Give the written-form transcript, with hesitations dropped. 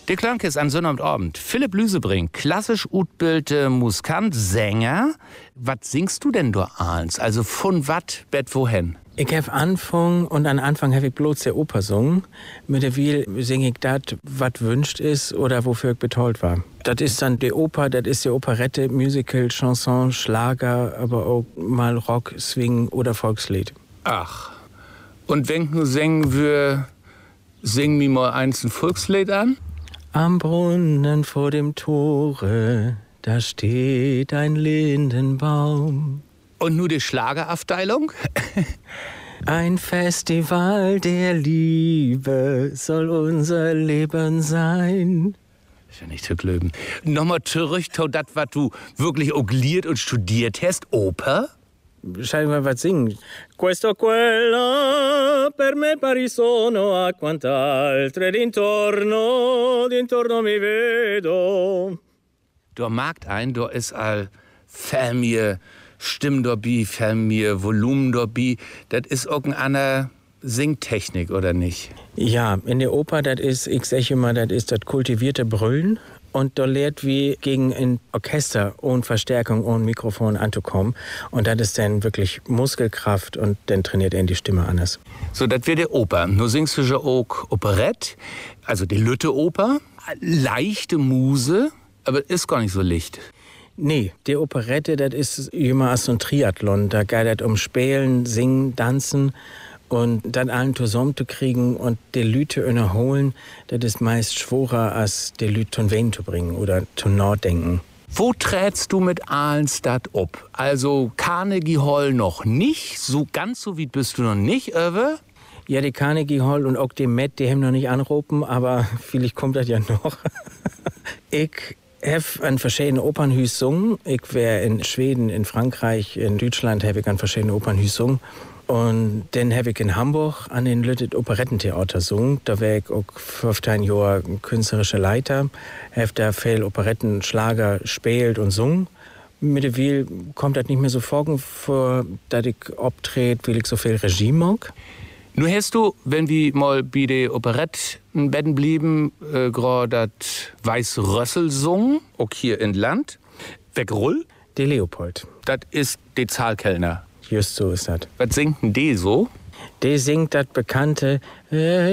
Der Klang ist an Sonnabendabend. Philipp Lüsebrink, klassisch utbildete Musikant, Sänger. Was singst du denn da eins? Also von wat, bet wohin? Ich habe angefangen und an Anfang habe ich bloß der Oper gesungen. Mit der Wiel singe ich das, was wünscht ist oder wofür ich betreut war. Das ist dann die Oper, das ist die Operette, Musical, Chanson, Schlager, aber auch mal Rock, Swing oder Volkslied. Ach, und wenn du singen wir, sing mir mal ein Volkslied an? Am Brunnen vor dem Tore, da steht ein Lindenbaum. Und nur die Schlagerabteilung? Ein Festival der Liebe soll unser Leben sein. Ist ja nicht zu glauben. Nochmal zurück zu das, was du wirklich ogliert und studiert hast, Oper? Schau mal was singen. Questo quella per me pari sono a quant'altre d'intorno mi vedo. Da merkt ein, da ist all fäll mir Stimm dabei, fäll mir Volumen dabei. Das ist irgendeine Singtechnik, oder nicht? Ja, in der Oper, das ist, ich sage immer, das ist das kultivierte Brüllen. Und da lehrt wie gegen ein Orchester ohne Verstärkung, ohne Mikrofon anzukommen. Und das ist dann wirklich Muskelkraft und dann trainiert er die Stimme anders. So, das wird der Oper. Nur singst du ja auch Operette, also die Lütte-Oper. Leichte Muse, aber ist gar nicht so licht. Nee, die Operette, das ist immer so ein Triathlon. Da geht es um Spielen, Singen, Tanzen. Und dann allen zusammen zu kriegen und die Leute holen, das ist meist schwerer, als die Leute von Wien zu bringen oder zu nachdenken. Wo trätst du mit Ahlenstadt ob? Also Carnegie Hall noch nicht, so ganz so weit bist du noch nicht, Öwe? Ja, die Carnegie Hall und auch die Met, die haben noch nicht angerufen, aber vielleicht kommt das ja noch. Ich habe an verschiedenen Opernhüsen gesungen. Ich wäre in Schweden, in Frankreich, in Deutschland habe ich an verschiedenen Opernhüsen gesungen. Und dann habe ich in Hamburg an den Lüttet Operettentheater gesungen. Da war ich auch 15 Jahre künstlerischer Leiter. Habe da viel Operetten, Schlager gespielt und gesungen. Mit der Wiel kommt das nicht mehr so vor, dass ich auftrete, weil ich so viel Regie mag. Nun hast du, wenn wir mal bei der Operette in Betten blieben, gerade das Weißrössel sungen, auch hier in Land. Wegrull? Die Leopold. Das ist die Zahlkellner. Just so ist das. Was singt denn die so? Die singt das bekannte